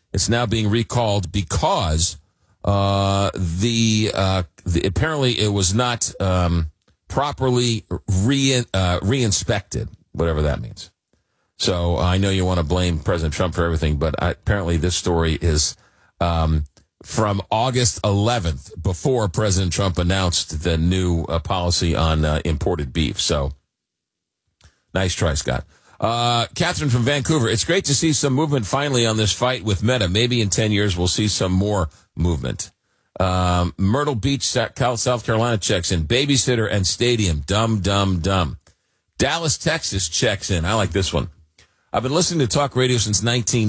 It's now being recalled because apparently it was not properly re-inspected, whatever that means. So I know you want to blame President Trump for everything, but apparently this story is from August 11th, before President Trump announced the new policy on imported beef. So nice try, Scott. Catherine from Vancouver, it's great to see some movement finally on this fight with Meta. Maybe in 10 years we'll see some more movement. Myrtle Beach, South Carolina checks in. Babysitter and stadium. Dumb, dumb, dumb. Dallas, Texas checks in. I like this one. I've been listening to talk radio since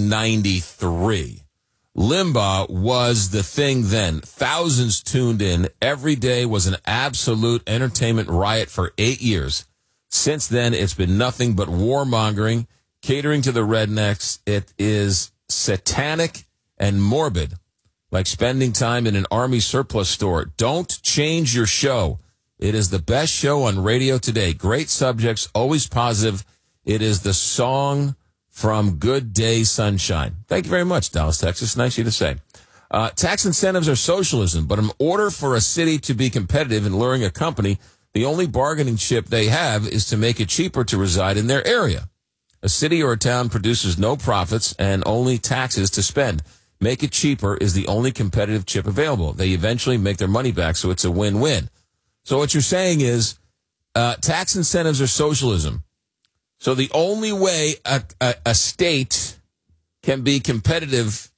1993. Limbaugh was the thing then. Thousands tuned in. Every day was an absolute entertainment riot for 8 years. Since then, it's been nothing but warmongering, catering to the rednecks. It is satanic and morbid, like spending time in an army surplus store. Don't change your show. It is the best show on radio today. Great subjects, always positive. It is the song from Good Day Sunshine. Thank you very much, Dallas, Texas. Nice of you to say. Tax incentives are socialism, but in order for a city to be competitive in luring a company, the only bargaining chip they have is to make it cheaper to reside in their area. A city or a town produces no profits and only taxes to spend. Make it cheaper is the only competitive chip available. They eventually make their money back, so it's a win-win. So what you're saying is tax incentives are socialism. So the only way a state can be competitive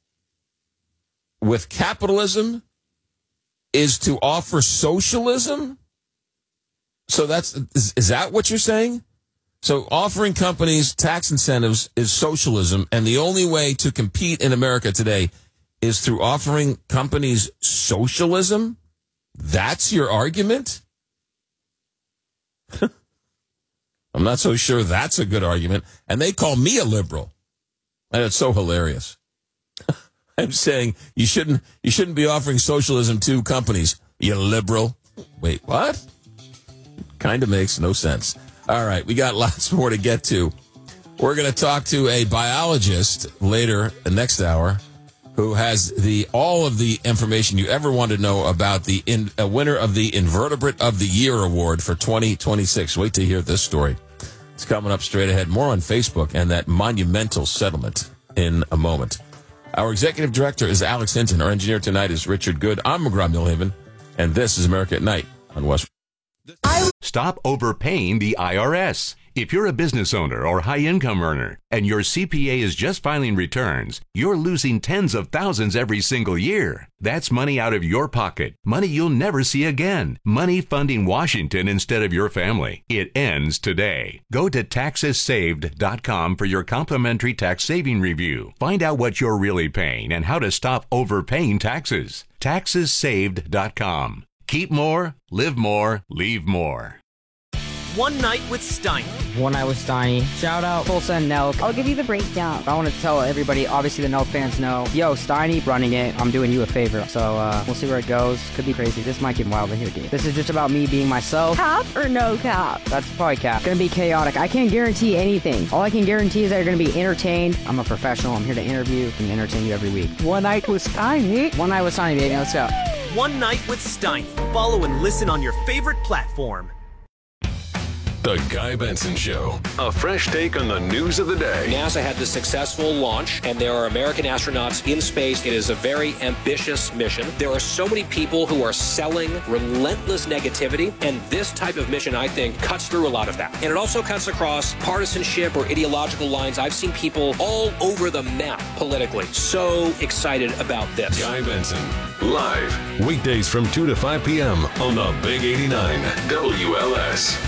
with capitalism is to offer socialism? So is that what you're saying? So offering companies tax incentives is socialism, and the only way to compete in America today is through offering companies socialism? That's your argument? I'm not so sure that's a good argument. And they call me a liberal. And it's so hilarious. I'm saying you shouldn't be offering socialism to companies, you liberal. Wait, what? Kind of makes no sense. All right, we got lots more to get to. We're going to talk to a biologist later, the next hour, who has all of the information you ever want to know about the winner of the Invertebrate of the Year Award for 2026. Wait to hear this story. It's coming up straight ahead. More on Facebook and that monumental settlement in a moment. Our executive director is Alex Hinton. Our engineer tonight is Richard Good. I'm McGraw Milhaven, and this is America at Night on West. Stop overpaying the IRS. If you're a business owner or high-income earner and your CPA is just filing returns, you're losing tens of thousands every single year. That's money out of your pocket, money you'll never see again, money funding Washington instead of your family. It ends today. Go to taxessaved.com for your complimentary tax saving review. Find out what you're really paying and how to stop overpaying taxes. Taxessaved.com. Keep more, live more, leave more. One Night with Steiny. One Night with Steiny. Shout out Tulsa and Nelk. I'll give you the breakdown. I want to tell everybody, obviously the Nelk fans know, yo, Steiny running it. I'm doing you a favor. So we'll see where it goes. Could be crazy. This might get wild in here, dude. This is just about me being myself. Cap or no cap? That's probably cap. It's going to be chaotic. I can't guarantee anything. All I can guarantee is that you're going to be entertained. I'm a professional. I'm here to interview and entertain you every week. One Night with Steiny. One Night with Steiny, baby. Let's go. One Night with Steiny. Follow and listen on your favorite platform. The Guy Benson Show. A fresh take on the news of the day. NASA had the successful launch, and there are American astronauts in space. It is a very ambitious mission. There are so many people who are selling relentless negativity, and this type of mission, I think, cuts through a lot of that. And it also cuts across partisanship or ideological lines. I've seen people all over the map politically. So excited about this. Guy Benson, live. Weekdays from 2 to 5 p.m. on the Big 89 WLS.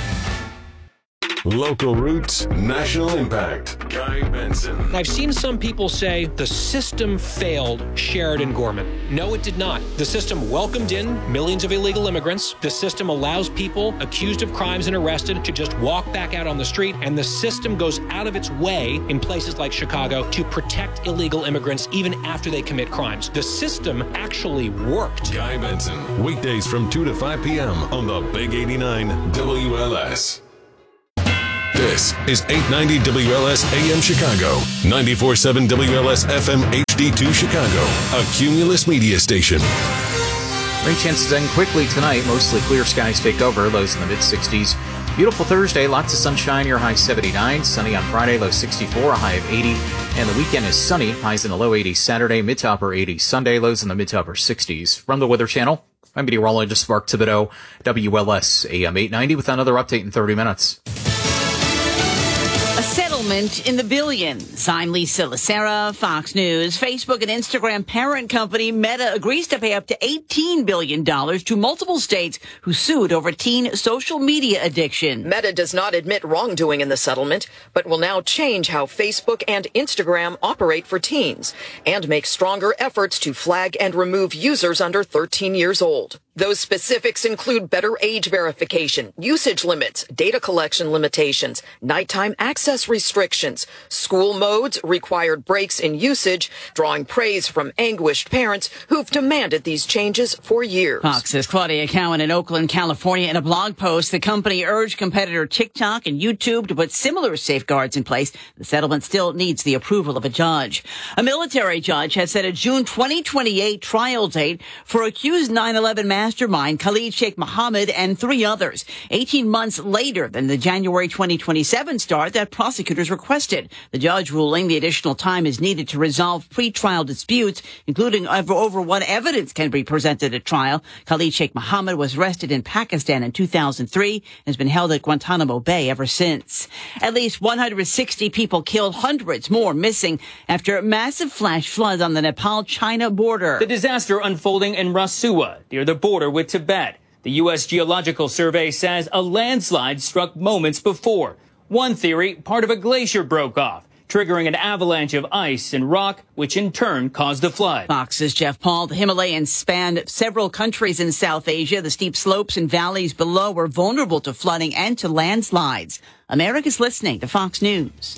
Local roots, national impact. Guy Benson. I've seen some people say the system failed Sheridan Gorman. No, it did not. The system welcomed in millions of illegal immigrants. The system allows people accused of crimes and arrested to just walk back out on the street. And the system goes out of its way in places like Chicago to protect illegal immigrants even after they commit crimes. The system actually worked. Guy Benson. Weekdays from 2 to 5 p.m. on the Big 89 WLS. This is 890 WLS AM Chicago, 94.7 WLS FM HD2 Chicago, a Cumulus media station. Rain chances end quickly tonight. Mostly clear skies take over. Lows in the mid-60s. Beautiful Thursday. Lots of sunshine. Your high 79. Sunny on Friday. Low 64. A high of 80. And the weekend is sunny. Highs in the low 80s Saturday. Mid to upper 80s Sunday. Lows in the mid to upper 60s. From the Weather Channel, I'm meteorologist Mark Thibodeau. WLS AM 890 with another update in 30 minutes. A settlement in the billions. I'm Lisa Lacera, Fox News. Facebook and Instagram parent company Meta agrees to pay up to $18 billion to multiple states who sued over teen social media addiction. Meta does not admit wrongdoing in the settlement, but will now change how Facebook and Instagram operate for teens and make stronger efforts to flag and remove users under 13 years old. Those specifics include better age verification, usage limits, data collection limitations, nighttime access restrictions, school modes, required breaks in usage, drawing praise from anguished parents who've demanded these changes for years. Fox's Claudia Cowan in Oakland, California. In a blog post, the company urged competitor TikTok and YouTube to put similar safeguards in place. The settlement still needs the approval of a judge. A military judge has set a June 2028 trial date for accused 9/11 mastermind Khalid Sheikh Mohammed and 3 others, 18 months later than the January 2027 start that prosecutors requested. The judge ruling the additional time is needed to resolve pretrial disputes, including over what evidence can be presented at trial. Khalid Sheikh Mohammed was arrested in Pakistan in 2003 and has been held at Guantanamo Bay ever since. At least 160 people killed, hundreds more missing after massive flash floods on the Nepal-China border. The disaster unfolding in Rasuwa, near the border with Tibet. The U.S. Geological Survey says a landslide struck moments before. One theory, part of a glacier broke off, triggering an avalanche of ice and rock, which in turn caused the flood. Fox's Jeff Paul. The Himalayas spanned several countries in South Asia. The steep slopes and valleys below were vulnerable to flooding and to landslides. America's listening to Fox News.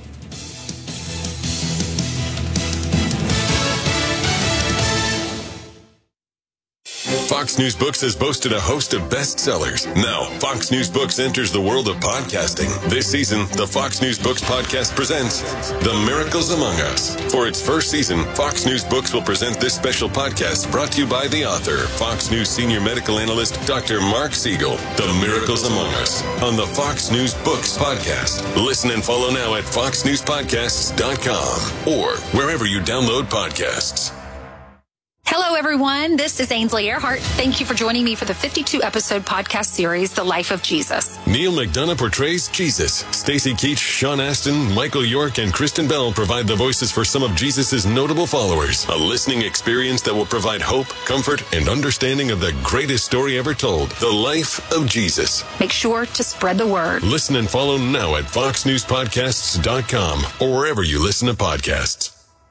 Fox News Books has boasted a host of bestsellers. Now, Fox News Books enters the world of podcasting. This season, the Fox News Books podcast presents The Miracles Among Us. For its first season, Fox News Books will present this special podcast brought to you by the author, Fox News senior medical analyst, Dr. Mark Siegel. The Miracles Among Us on the Fox News Books podcast. Listen and follow now at foxnewspodcasts.com or wherever you download podcasts. Hello, everyone. This is Ainsley Earhart. Thank you for joining me for the 52-episode podcast series, The Life of Jesus. Neil McDonough portrays Jesus. Stacey Keach, Sean Astin, Michael York, and Kristen Bell provide the voices for some of Jesus' notable followers. A listening experience that will provide hope, comfort, and understanding of the greatest story ever told, The Life of Jesus. Make sure to spread the word. Listen and follow now at foxnewspodcasts.com or wherever you listen to podcasts.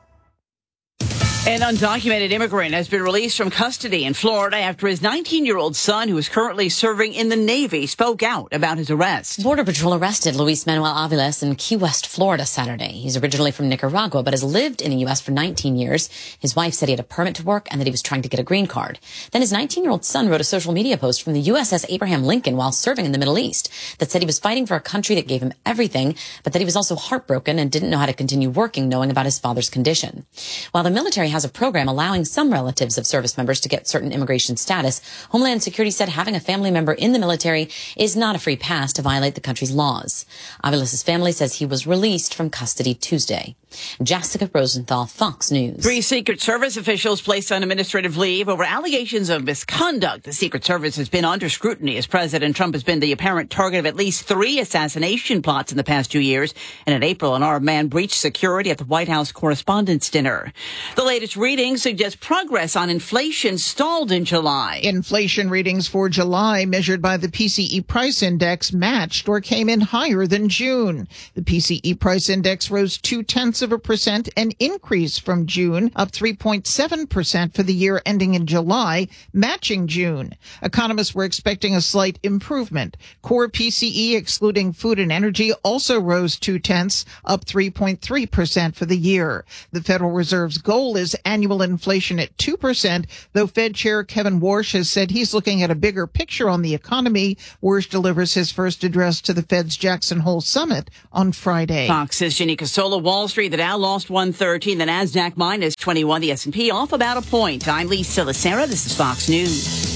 An undocumented immigrant has been released from custody in Florida after his 19-year-old son, who is currently serving in the Navy, spoke out about his arrest. Border Patrol arrested Luis Manuel Aviles in Key West, Florida, Saturday. He's originally from Nicaragua, but has lived in the U.S. for 19 years. His wife said he had a permit to work and that he was trying to get a green card. Then his 19-year-old son wrote a social media post from the USS Abraham Lincoln while serving in the Middle East that said he was fighting for a country that gave him everything, but that he was also heartbroken and didn't know how to continue working knowing about his father's condition. While the military has a program allowing some relatives of service members to get certain immigration status, Homeland Security said having a family member in the military is not a free pass to violate the country's laws. Aviles' family says he was released from custody Tuesday. Jessica Rosenthal, Fox News. 3 Secret Service officials placed on administrative leave over allegations of misconduct. The Secret Service has been under scrutiny as President Trump has been the apparent target of at least 3 assassination plots in the past 2 years. And in April, an armed man breached security at the White House Correspondents' Dinner. The latest readings suggest progress on inflation stalled in July. Inflation readings for July measured by the PCE price index matched or came in higher than June. The PCE price index rose 0.2%, an increase from June, up 3.7% for the year ending in July, matching June. Economists were expecting a slight improvement. Core PCE, excluding food and energy, also rose 0.2%, up 3.3% for the year. The Federal Reserve's goal is has annual inflation at 2%, though Fed Chair Kevin Warsh has said he's looking at a bigger picture on the economy. Warsh delivers his first address to the Fed's Jackson Hole Summit on Friday. Fox's Ginny Casola. Wall Street, the Dow lost 113, the Nasdaq minus 21, the S&P off about a point. I'm Lisa Lacera. This is Fox News.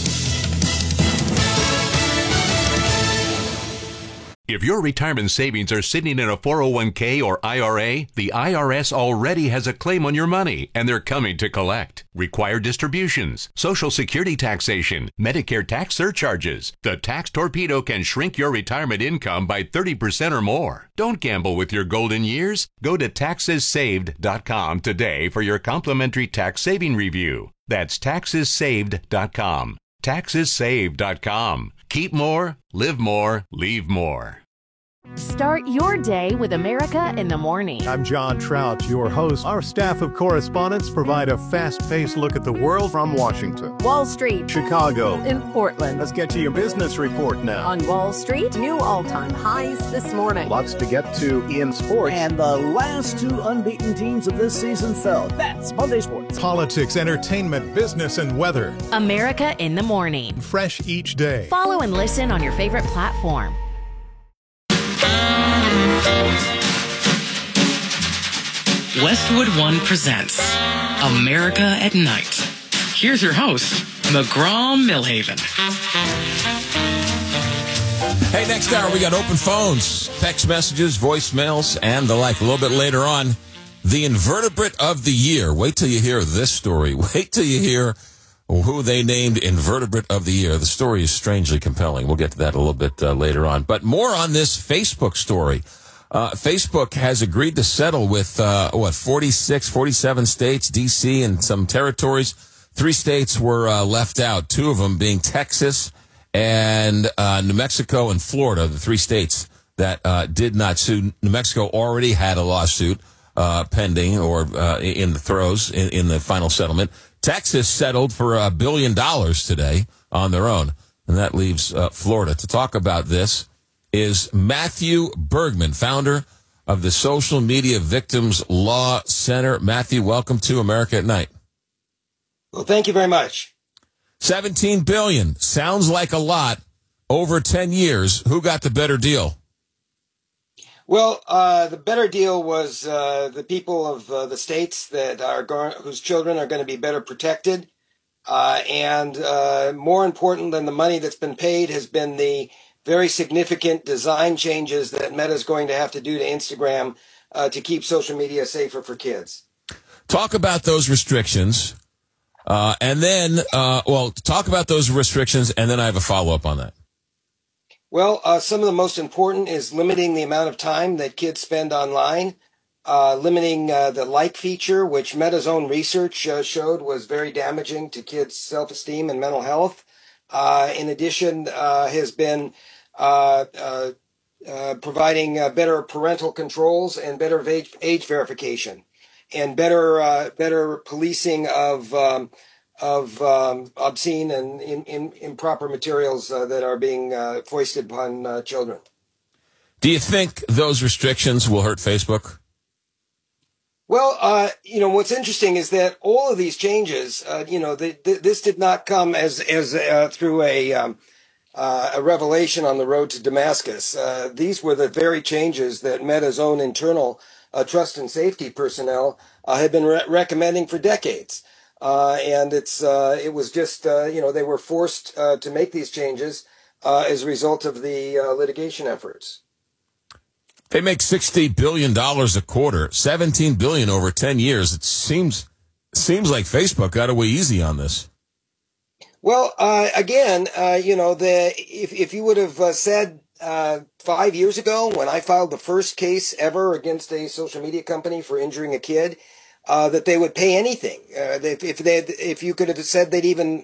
If your retirement savings are sitting in a 401k or IRA, the IRS already has a claim on your money, and they're coming to collect. Required distributions, Social Security taxation, Medicare tax surcharges. The tax torpedo can shrink your retirement income by 30% or more. Don't gamble with your golden years. Go to taxessaved.com today for your complimentary tax saving review. That's taxessaved.com. Taxessaved.com. Keep more, live more, leave more. Start your day with America in the Morning. I'm John Trout, your host. Our staff of correspondents provide a fast-paced look at the world from Washington, Wall Street, Chicago, in Portland. Let's get to your business report now. On Wall Street, new all-time highs this morning. Lots to get to in sports. And the last two unbeaten teams of this season fell. That's Monday Sports. Politics, entertainment, business, and weather. America in the Morning. Fresh each day. Follow and listen on your favorite platform. Westwood One presents America at Night. Here's your host, McGraw Millhaven. Hey, next hour we got open phones, text messages, voicemails, and the like. A little bit later on, the invertebrate of the year. Wait till you hear this story. Wait till you hear who they named invertebrate of the year. The story is strangely compelling. We'll get to that a little bit later on. But more on this Facebook story. Facebook has agreed to settle with, 47 states, D.C., and some territories. 3 states were left out, 2 of them being Texas and New Mexico and Florida, the 3 states that did not sue. New Mexico already had a lawsuit pending or in the throes in the final settlement. Texas settled for $1 billion today on their own, and that leaves Florida. To talk about this is Matthew Bergman, founder of the Social Media Victims Law Center. Matthew, welcome to America at Night. Well, thank you very much. $17 billion. Sounds like a lot. Over 10 years. Who got the better deal? Well, the better deal was the people of the states that are whose children are going to be better protected. And more important than the money that's been paid has been the very significant design changes that Meta is going to have to do to Instagram to keep social media safer for kids. Talk about those restrictions. And then, talk about those restrictions, and then I have a follow-up on that. Well, some of the most important is limiting the amount of time that kids spend online, limiting the like feature, which Meta's own research showed was very damaging to kids' self-esteem and mental health. In addition, has been providing better parental controls and better age verification, and better policing of obscene and improper materials that are being foisted upon children. Do you think those restrictions will hurt Facebook? Well, what's interesting is that all of these changes, this did not come as through a revelation on the road to Damascus. These were the very changes that Meta's own internal trust and safety personnel had been recommending for decades. And it was just, they were forced to make these changes as a result of the litigation efforts. They make $60 billion a quarter, $17 billion over 10 years. It seems like Facebook got away easy on this. Well, again, if you would have said 5 years ago when I filed the first case ever against a social media company for injuring a kid, that they would pay anything. If you could have said they'd even,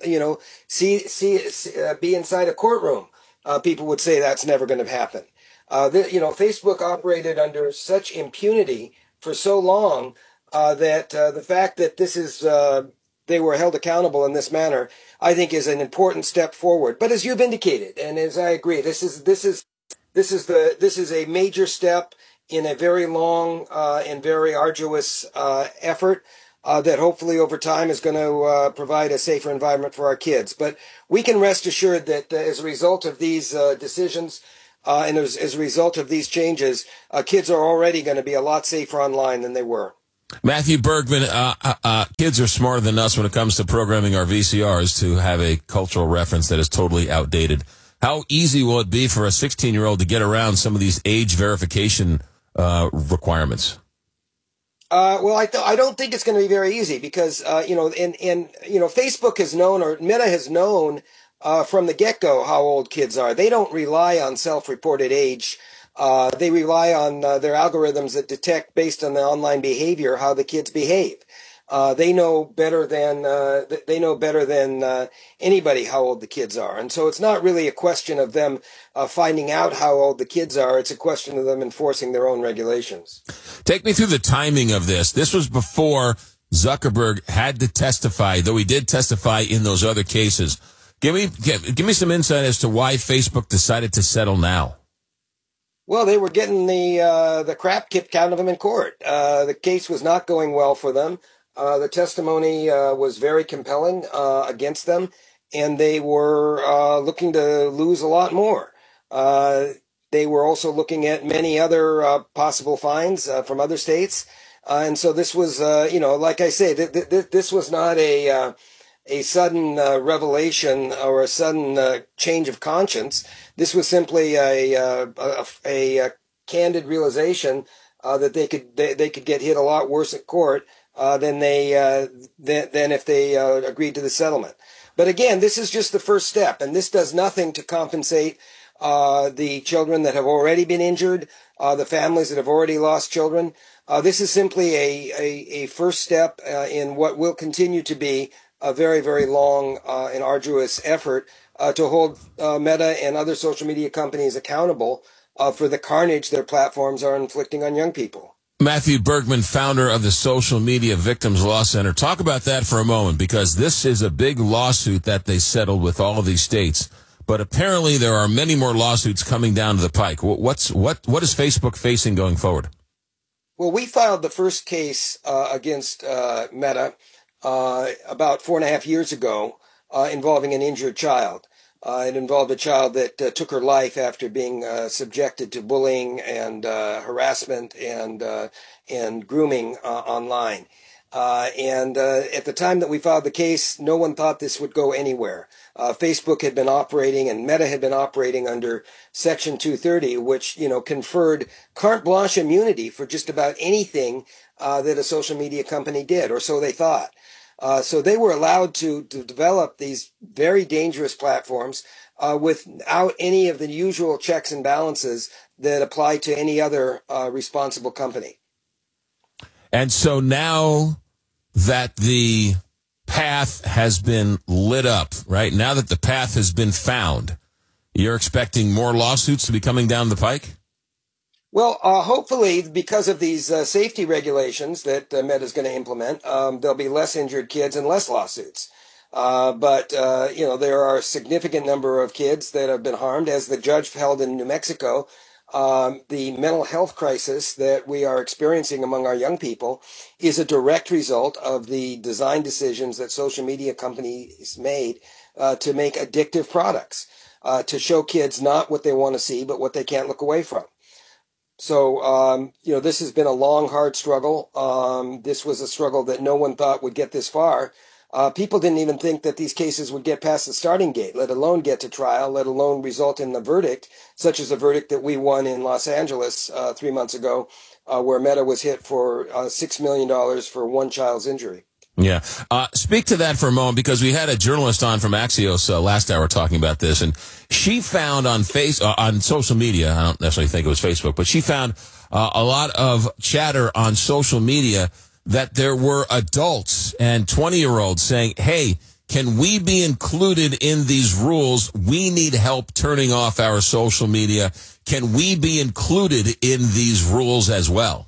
be inside a courtroom, people would say that's never going to happen. Facebook operated under such impunity for so long that the fact that this is they were held accountable in this manner, I think, is an important step forward. But as you've indicated, and as I agree, this is a major step in a very long and very arduous effort. that hopefully over time is going to provide a safer environment for our kids. But we can rest assured that as a result of these decisions and as a result of these changes, kids are already going to be a lot safer online than they were. Matthew Bergman, kids are smarter than us when it comes to programming our VCRs to have a cultural reference that is totally outdated. How easy will it be for a 16-year-old to get around some of these age verification requirements? Well, I don't think it's going to be very easy because, Facebook has known, or Meta has known from the get-go how old kids are. They don't rely on self-reported age. They rely on their algorithms that detect based on the online behavior how the kids behave. They know better than anybody how old the kids are, and so it's not really a question of them finding out how old the kids are. It's a question of them enforcing their own regulations. Take me through the timing of this. This was before Zuckerberg had to testify, though he did testify in those other cases. Give me some insight as to why Facebook decided to settle now. Well, they were getting the crap kicked out of them in court. The case was not going well for them. The testimony was very compelling against them, and they were looking to lose a lot more. They were also looking at many other possible fines from other states. And so this was, like I say, this was not a sudden revelation or a sudden change of conscience. This was simply a candid realization that they could get hit a lot worse at court than if they agreed to the settlement. But again, this is just the first step, and this does nothing to compensate the children that have already been injured, the families that have already lost children. This is simply a first step in what will continue to be a very, very long and arduous effort to hold Meta and other social media companies accountable for the carnage their platforms are inflicting on young people. Matthew Bergman, founder of the Social Media Victims Law Center. Talk about that for a moment, because this is a big lawsuit that they settled with all of these states. But apparently there are many more lawsuits coming down to the pike. What is Facebook facing going forward? Well, we filed the first case against Meta about 4.5 years ago involving an injured child. It involved a child that took her life after being subjected to bullying and harassment and grooming online. And at the time that we filed the case, no one thought this would go anywhere. Facebook had been operating and Meta had been operating under Section 230, which, conferred carte blanche immunity for just about anything that a social media company did, or so they thought. So they were allowed to develop these very dangerous platforms without any of the usual checks and balances that apply to any other responsible company. And so now that the path has been lit up, right? Now that the path has been found, you're expecting more lawsuits to be coming down the pike? Well, hopefully, because of these safety regulations that Meta is going to implement, there'll be less injured kids and less lawsuits. But there are a significant number of kids that have been harmed. As the judge held in New Mexico, the mental health crisis that we are experiencing among our young people is a direct result of the design decisions that social media companies made to make addictive products, to show kids not what they want to see, but what they can't look away from. So, this has been a long, hard struggle. This was a struggle that no one thought would get this far. People didn't even think that these cases would get past the starting gate, let alone get to trial, let alone result in the verdict, such as the verdict that we won in Los Angeles 3 months ago, where Meta was hit for $6 million for one child's injury. Yeah. Speak to that for a moment, because we had a journalist on from Axios last hour talking about this, and she found on social media, I don't necessarily think it was Facebook, but she found a lot of chatter on social media that there were adults and 20-year-olds saying, hey, can we be included in these rules? We need help turning off our social media. Can we be included in these rules as well?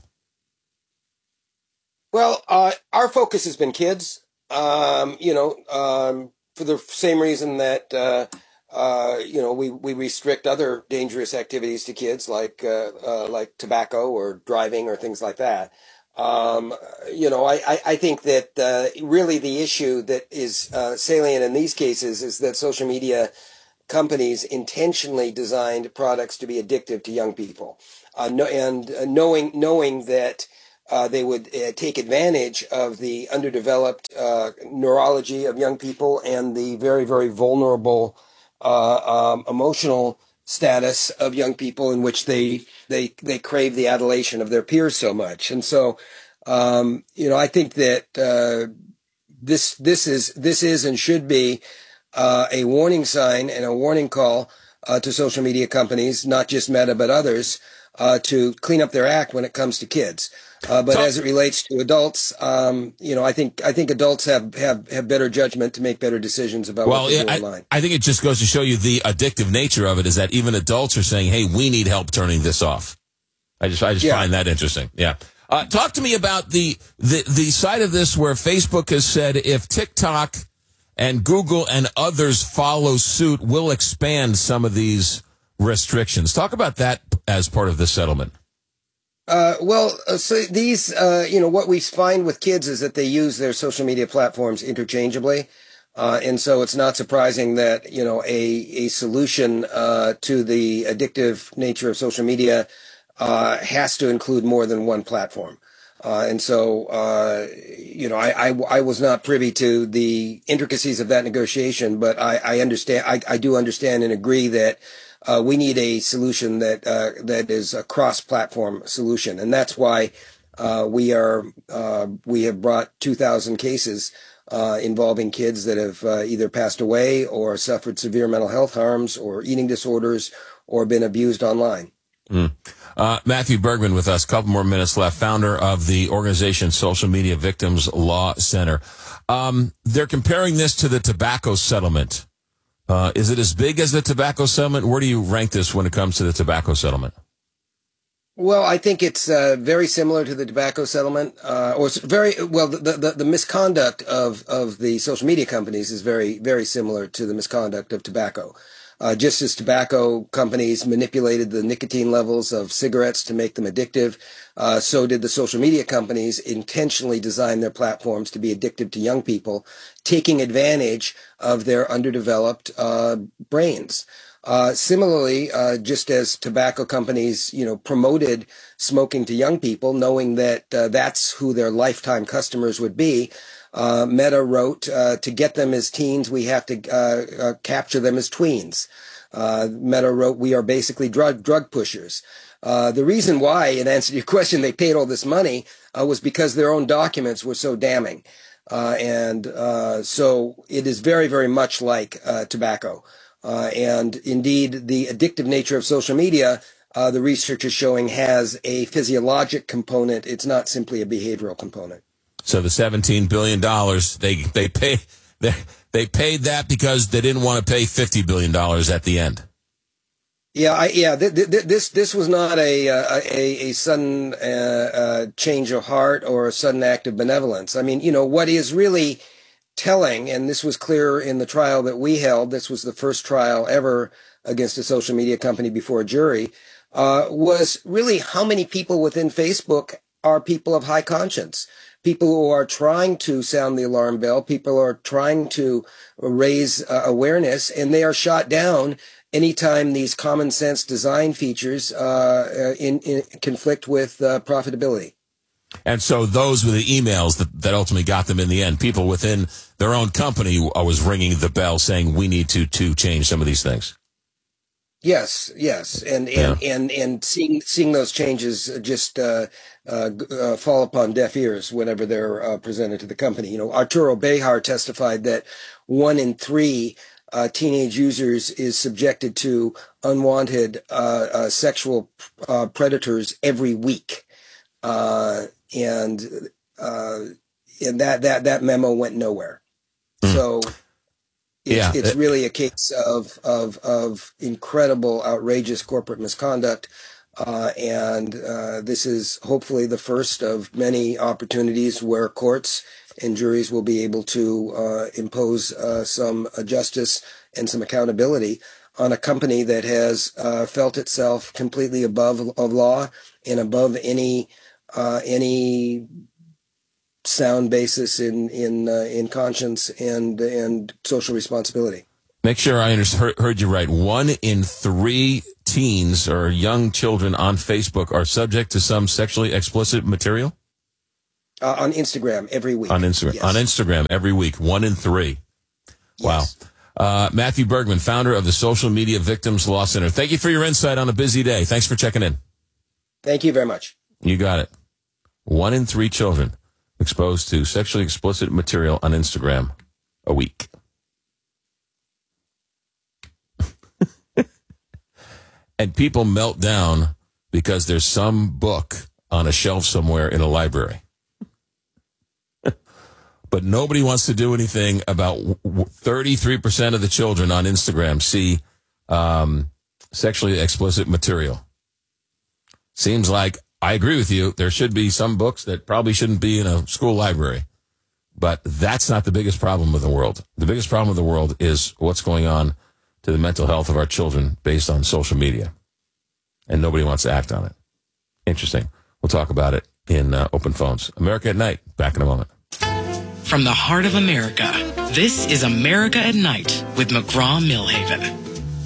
Well, our focus has been kids, for the same reason that, we restrict other dangerous activities to kids like tobacco or driving or things like that. I think that really the issue that is salient in these cases is that social media companies intentionally designed products to be addictive to young people, knowing that they would take advantage of the underdeveloped neurology of young people and the very, very vulnerable emotional status of young people, in which they crave the adulation of their peers so much. And so, I think that this is and should be a warning sign and a warning call to social media companies, not just Meta but others, to clean up their act when it comes to kids. But as it relates to adults, I think adults have better judgment to make better decisions about what they do online. I think it just goes to show you the addictive nature of it is that even adults are saying, "Hey, we need help turning this off." I just find that interesting. Yeah. Talk to me about the side of this where Facebook has said if TikTok and Google and others follow suit, we'll expand some of these restrictions. Talk about that as part of the settlement. So these, what we find with kids is that they use their social media platforms interchangeably. And so it's not surprising that, a solution to the addictive nature of social media has to include more than one platform. And so, I was not privy to the intricacies of that negotiation, but I understand, I do understand and agree that we need a solution that is a cross-platform solution, and that's why we have brought 2,000 cases involving kids that have either passed away or suffered severe mental health harms or eating disorders or been abused online. Matthew Bergman with us. A couple more minutes left. Founder of the organization Social Media Victims Law Center. They're comparing this to the tobacco settlement. Is it as big as the tobacco settlement? Where do you rank this when it comes to the tobacco settlement? Well, I think it's very similar to the tobacco settlement, or very well. The misconduct of the social media companies is very, very similar to the misconduct of tobacco. Just as tobacco companies manipulated the nicotine levels of cigarettes to make them addictive, so did the social media companies intentionally design their platforms to be addictive to young people, taking advantage of their underdeveloped brains. Similarly, just as tobacco companies, promoted smoking to young people, knowing that that's who their lifetime customers would be, Meta wrote, to get them as teens, we have to capture them as tweens. Meta wrote, we are basically drug pushers. The reason why, in answer to your question, they paid all this money was because their own documents were so damning. So it is very, very much like tobacco. And indeed, the addictive nature of social media, the research is showing, has a physiologic component. It's not simply a behavioral component. So the $17 billion, they paid that because they didn't want to pay $50 billion at the end. This was not a sudden change of heart or a sudden act of benevolence. I mean, what is really telling, and this was clear in the trial that we held, this was the first trial ever against a social media company before a jury, was really how many people within Facebook are people of high conscience. People who are trying to sound the alarm bell, people who are trying to raise awareness, and they are shot down anytime these common sense design features in conflict with profitability. And so those were the emails that ultimately got them in the end. People within their own company was ringing the bell saying, we need to change some of these things. Yes. And seeing those changes just fall upon deaf ears whenever they're presented to the company. Arturo Bejar testified that 1 in 3 teenage users is subjected to unwanted sexual predators every week. And that memo went nowhere. So it's really a case of incredible, outrageous corporate misconduct. And this is hopefully the first of many opportunities where courts and juries will be able to impose some justice and some accountability on a company that has felt itself completely above of law and above any any sound basis in conscience and social responsibility. Make sure I heard you right. 1 in 3 teens or young children on Facebook are subject to some sexually explicit material? On Instagram every week. On Instagram. Yes. On Instagram every week. 1 in 3. Yes. Wow. Matthew Bergman, founder of the Social Media Victims Law Center. Thank you for your insight on a busy day. Thanks for checking in. Thank you very much. You got it. 1 in 3 children exposed to sexually explicit material on Instagram a week. And people melt down because there's some book on a shelf somewhere in a library. But nobody wants to do anything about 33% of the children on Instagram see sexually explicit material. Seems like, I agree with you, there should be some books that probably shouldn't be in a school library. But that's not the biggest problem with the world. The biggest problem with the world is what's going on to the mental health of our children based on social media. And nobody wants to act on it. Interesting. We'll talk about it in Open Phones. America at Night. Back in a moment. From the heart of America, this is America at Night with McGraw-Milhaven.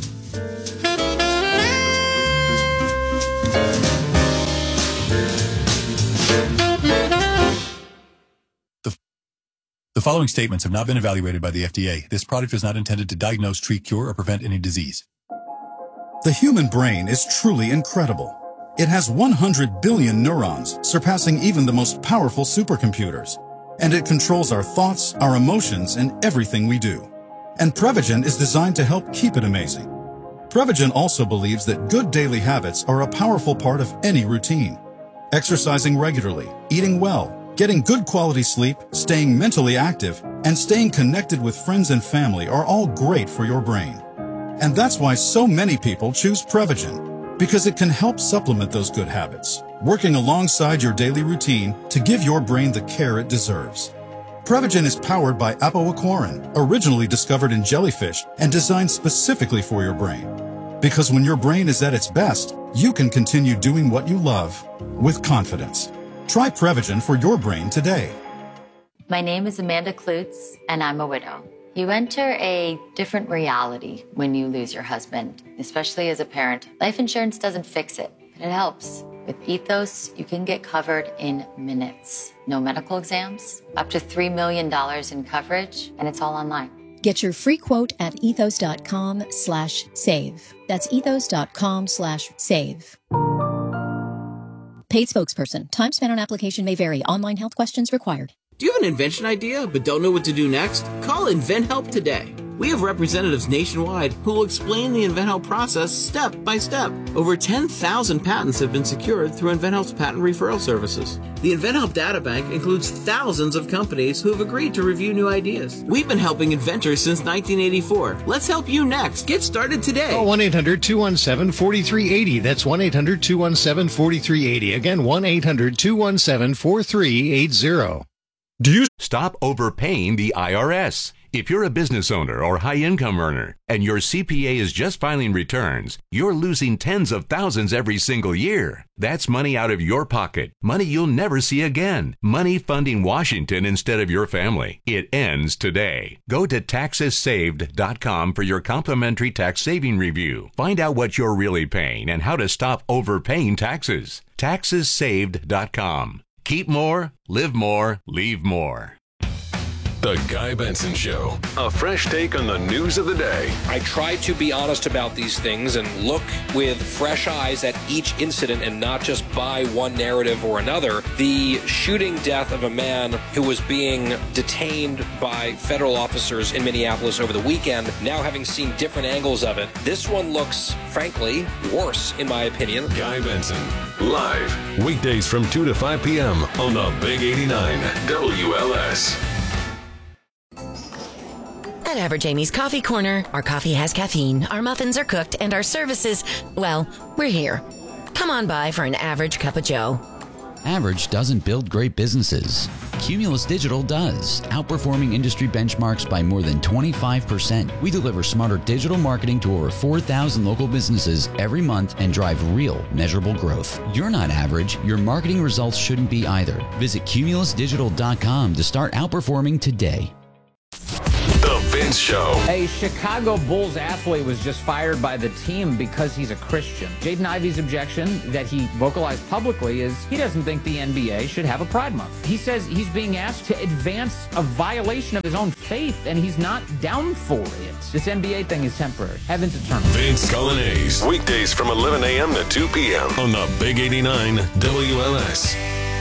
The following statements have not been evaluated by the FDA. This product is not intended to diagnose, treat, cure, or prevent any disease. The human brain is truly incredible. It has 100 billion neurons, surpassing even the most powerful supercomputers. And it controls our thoughts, our emotions, and everything we do. And Prevagen is designed to help keep it amazing. Prevagen also believes that good daily habits are a powerful part of any routine. Exercising regularly, eating well, getting good quality sleep, staying mentally active, and staying connected with friends and family are all great for your brain. And that's why so many people choose Prevagen, because it can help supplement those good habits, working alongside your daily routine to give your brain the care it deserves. Prevagen is powered by apoaquarin, originally discovered in jellyfish and designed specifically for your brain. Because when your brain is at its best, you can continue doing what you love with confidence. Try Prevagen for your brain today. My name is Amanda Klutz, and I'm a widow. You enter a different reality when you lose your husband, especially as a parent. Life insurance doesn't fix it, but it helps. With Ethos, you can get covered in minutes. No medical exams, up to $3 million in coverage, and it's all online. Get your free quote at ethos.com/save. That's ethos.com/save. Paid spokesperson. Time spent on application may vary. Online health questions required. Do you have an invention idea but don't know what to do next? Call InventHelp today. We have representatives nationwide who will explain the InventHelp process step by step. Over 10,000 patents have been secured through InventHelp's patent referral services. The InventHelp data bank includes thousands of companies who have agreed to review new ideas. We've been helping inventors since 1984. Let's help you next. Get started today. Call 1-800-217-4380. That's 1-800-217-4380. Again, 1-800-217-4380. Do you stop overpaying the IRS? If you're a business owner or high-income earner and your CPA is just filing returns, you're losing tens of thousands every single year. That's money out of your pocket, money you'll never see again, money funding Washington instead of your family. It ends today. Go to taxessaved.com for your complimentary tax saving review. Find out what you're really paying and how to stop overpaying taxes. Taxessaved.com. Keep more, live more, leave more. The Guy Benson Show. A fresh take on the news of the day. I try to be honest about these things and look with fresh eyes at each incident and not just buy one narrative or another. The shooting death of a man who was being detained by federal officers in Minneapolis over the weekend, now having seen different angles of it, this one looks, frankly, worse, in my opinion. Guy Benson, live, weekdays from 2 to 5 p.m. on the Big 89 WLS. At Average Amy's Coffee Corner, our coffee has caffeine, our muffins are cooked, and our services, well, we're here. Come on by for an average cup of joe. Average doesn't build great businesses. Cumulus Digital does, outperforming industry benchmarks by more than 25%. We deliver smarter digital marketing to over 4,000 local businesses every month and drive real, measurable growth. You're not average. Your marketing results shouldn't be either. Visit cumulusdigital.com to start outperforming today. The Vince Show. A Chicago Bulls athlete was just fired by the team because he's a Christian. Jaden Ivey's objection that he vocalized publicly is he doesn't think the NBA should have a Pride Month. He says he's being asked to advance a violation of his own faith, and he's not down for it. This NBA thing is temporary. Heaven's eternal. Vince Coglianese. Weekdays from 11 a.m. to 2 p.m. on the Big 89 WLS.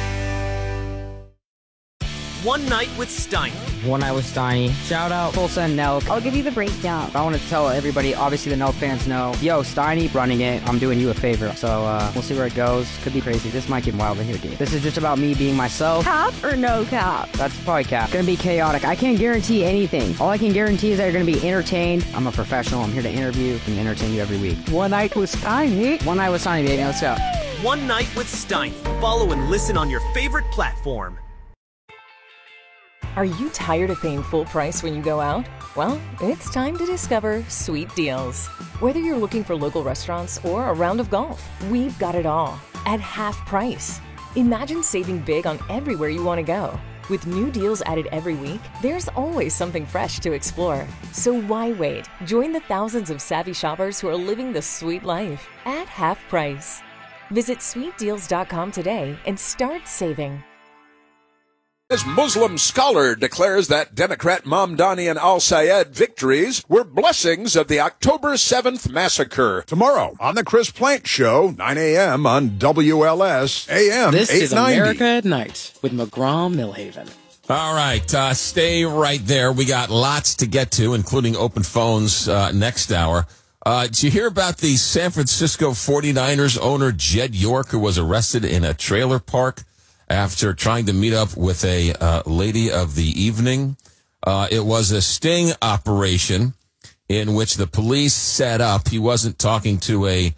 One Night with Steiny. One Night with Steiny. Shout out Tulsa and Nelk. I'll give you the breakdown. I want to tell everybody, obviously the Nelk fans know, yo, Steiny running it, I'm doing you a favor. So we'll see where it goes. Could be crazy. This might get wild in here, dude. This is just about me being myself. Cap or no cap? That's probably cap. Gonna be chaotic. I can't guarantee anything. All I can guarantee is that you're gonna be entertained. I'm a professional. I'm here to interview and entertain you every week. One Night with Steiny. One Night with Steiny, baby. Let's go. One Night with Steiny. Follow and listen on your favorite platform. Are you tired of paying full price when you go out? Well, it's time to discover Sweet Deals. Whether you're looking for local restaurants or a round of golf, we've got it all at half price. Imagine saving big on everywhere you want to go. With new deals added every week, there's always something fresh to explore. So why wait? Join the thousands of savvy shoppers who are living the sweet life at half price. Visit sweetdeals.com today and start saving. As Muslim scholar declares that Democrat Mamdani and al-Sayed victories were blessings of the October 7th massacre. Tomorrow on The Chris Plank Show, 9 a.m. on WLS AM 890. This is America at Night with McGraw-Milhaven. All right, stay right there. We got lots to get to, including open phones next hour. Did you hear about the San Francisco 49ers owner, Jed York, who was arrested in a trailer park after trying to meet up with a lady of the evening? It was a sting operation in which the police set up. He wasn't talking to a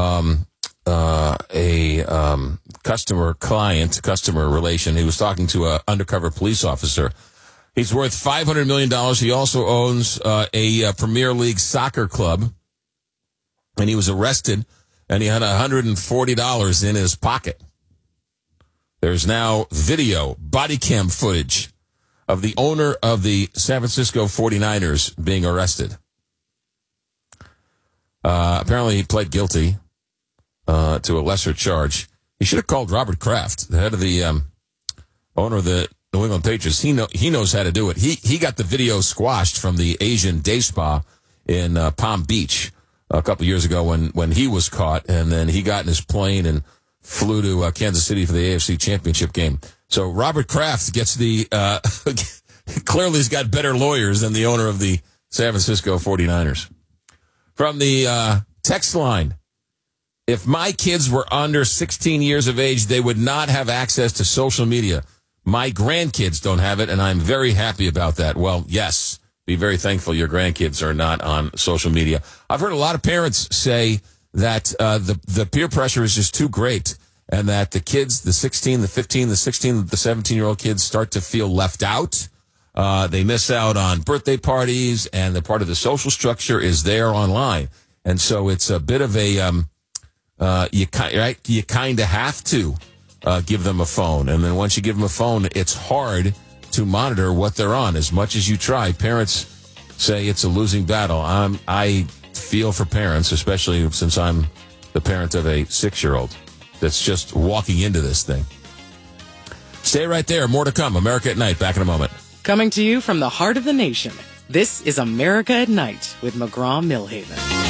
customer relation. He was talking to an undercover police officer. He's worth $500 million. He also owns a Premier League soccer club. And he was arrested, and he had $140 in his pocket. There's now video, body cam footage of the owner of the San Francisco 49ers being arrested. Apparently he pled guilty to a lesser charge. He should have called Robert Kraft, the head of the owner of the New England Patriots. He knows how to do it. He got the video squashed from the Asian day spa in Palm Beach a couple years ago when he was caught, and then he got in his plane and flew to Kansas City for the AFC Championship game. So Robert Kraft gets the clearly he's got better lawyers than the owner of the San Francisco 49ers. From the text line, if my kids were under 16 years of age, they would not have access to social media. My grandkids don't have it, and I'm very happy about that. Well, yes. Be very thankful your grandkids are not on social media. I've heard a lot of parents say that the peer pressure is just too great, and that the kids, the 16, the 15, the 16, the 17-year-old kids start to feel left out. They miss out on birthday parties, and the part of the social structure is there online. And so it's a bit of a you kind of have to give them a phone, and then once you give them a phone, it's hard to monitor what they're on. As much as you try, parents say it's a losing battle. I feel for parents, especially since I'm the parent of a 6-year-old that's just walking into this thing. Stay right there. More to come. America at Night. Back in a moment. Coming to you from the heart of the nation, this is America at Night with McGraw-Milhaven.